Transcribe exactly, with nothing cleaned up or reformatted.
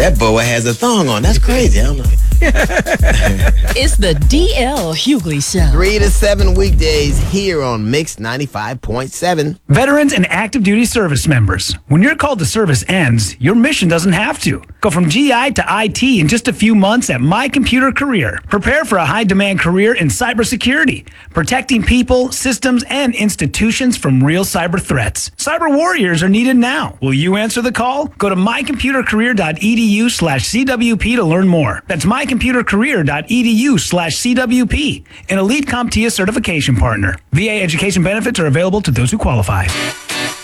That boa has a thong on. That's crazy. I don't know. It's the D L Hughley Show. Three to seven weekdays here on Mix ninety-five point seven. Veterans and active duty service members. When your call to service ends, your mission doesn't have to. Go from G I to I T in just a few months at My Computer Career. Prepare for a high-demand career in cybersecurity, protecting people, systems, and institutions from real cyber threats. Cyber warriors are needed now. Will you answer the call? Go to mycomputercareer.edu slash CWP to learn more. That's mycomputercareer.edu slash CWP, an Elite CompTIA certification partner. V A education benefits are available to those who qualify.